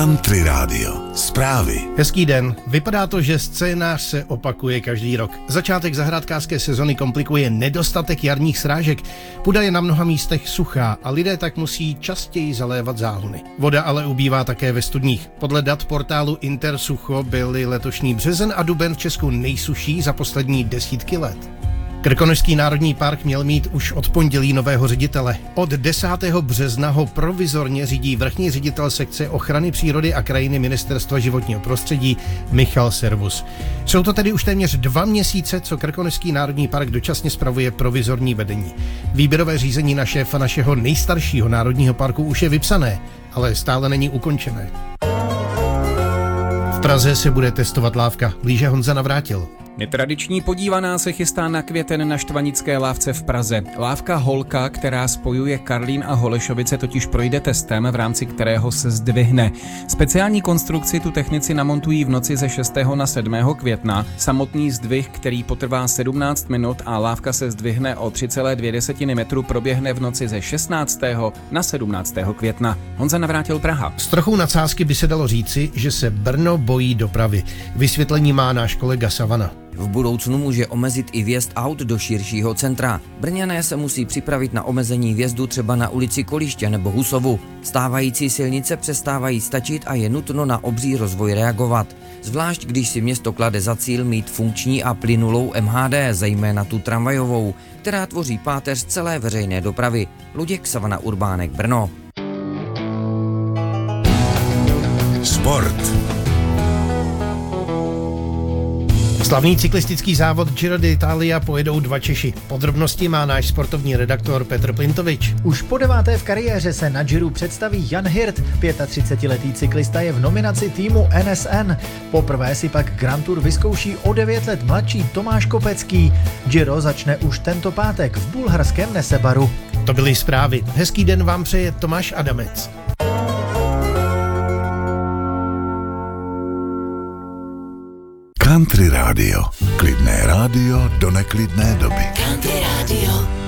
Country Radio. Zprávy. Hezký den. Vypadá to, že scénář se opakuje každý rok. Začátek zahrádkářské sezony komplikuje nedostatek jarních srážek. Půda je na mnoha místech suchá a lidé tak musí častěji zalévat záhony. Voda ale ubývá také ve studních. Podle dat portálu Intersucho byly letošní březen a duben v Česku nejsuší za poslední desítky let. Krkonošský národní park měl mít už od pondělí nového ředitele. Od 10. března ho provizorně řídí vrchní ředitel sekce ochrany přírody a krajiny Ministerstva životního prostředí Michal Servus. Jsou to tedy už téměř 2 měsíce, co Krkonošský národní park dočasně spravuje provizorní vedení. Výběrové řízení na šéfa našeho nejstaršího národního parku už je vypsané, ale stále není ukončené. V Praze se bude testovat lávka. Blíže Honza Navrátil. Netradiční podívaná se chystá na květen na Štvanické lávce v Praze. Lávka Holka, která spojuje Karlín a Holešovice, totiž projde testem, v rámci kterého se zdvihne. Speciální konstrukci tu technici namontují v noci ze 6. na 7. května. Samotný zdvih, který potrvá 17 minut a lávka se zdvihne o 3,2 metru, proběhne v noci ze 16. na 17. května. Honza Navrátil, Praha. S trochou nadsázky by se dalo říci, že se Brno bojí dopravy. Vysvětlení má náš kolega Savana. V budoucnu může omezit i vjezd aut do širšího centra. Brňané se musí připravit na omezení vjezdu třeba na ulici Koliště nebo Husovu. Stávající silnice přestávají stačit a je nutno na obří rozvoj reagovat. Zvlášť když si město klade za cíl mít funkční a plynulou MHD, zejména tu tramvajovou, která tvoří páteř celé veřejné dopravy. Luděk, Savana Urbánek, Brno. Sport. Slavný cyklistický závod Giro d'Italia pojedou 2 Češi. Podrobnosti má náš sportovní redaktor Petr Plintovič. Už po 9. v kariéře se na Giru představí Jan Hirt. 35letý cyklista je v nominaci týmu NSN. Poprvé si pak Grand Tour vyzkouší o 9 let mladší Tomáš Kopecký. Giro začne už tento pátek v bulharském Nesebaru. To byly zprávy. Hezký den vám přeje Tomáš Adamec. Country Radio. Klidné rádio do neklidné doby. Country Radio.